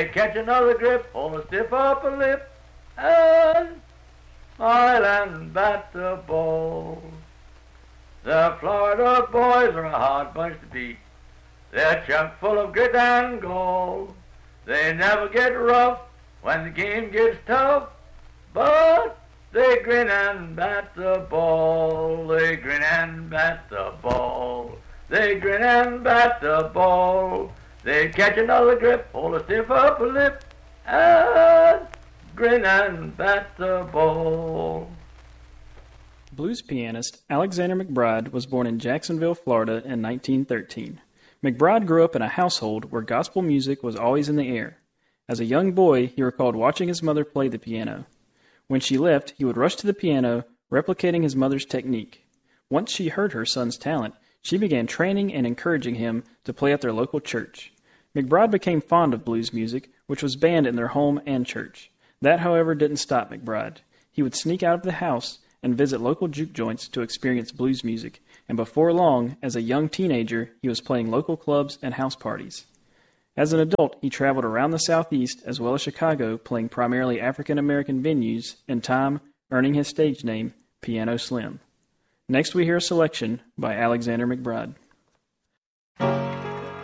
They catch another grip, hold a stiff upper lip, and smile and bat the ball. The Florida boys are a hard bunch to beat. They're chock full of grit and gall. They never get rough when the game gets tough, but they grin and bat the ball. They grin and bat the ball. They grin and bat the ball. They catch another grip, hold a stiff upper lip, and grin and bat the ball. Blues pianist Alexander McBride was born in Jacksonville, Florida in 1913. McBride grew up in a household where gospel music was always in the air. As a young boy, he recalled watching his mother play the piano. When she left, he would rush to the piano, replicating his mother's technique. Once she heard her son's talent, she began training and encouraging him to play at their local church. McBride became fond of blues music, which was banned in their home and church. That, however, didn't stop McBride. He would sneak out of the house and visit local juke joints to experience blues music, and before long, as a young teenager, he was playing local clubs and house parties. As an adult, he traveled around the Southeast as well as Chicago, playing primarily African-American venues, in time earning his stage name, Piano Slim. Next we hear a selection by Alexander McBride.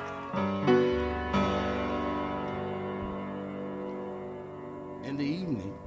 In the evening,